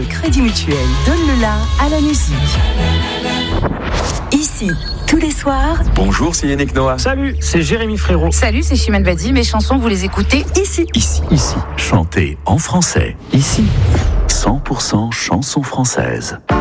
Crédit Mutuel donne le la à la musique. Ici, tous les soirs. Bonjour, c'est Yannick Noah. Salut, c'est Jérémy Frérot. Salut, c'est Chimène Badi. Mes chansons, vous les écoutez ici. Ici. Chantez en français. Ici. 100% chansons françaises.